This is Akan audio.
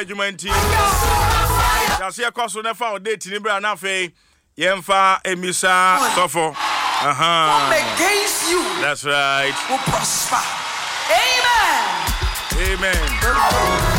Jumanti. That's your cost on the foul date in Ibranafe. Yemfa Emisa Sofo. Against you. That's right. Will prosper. Amen. Amen.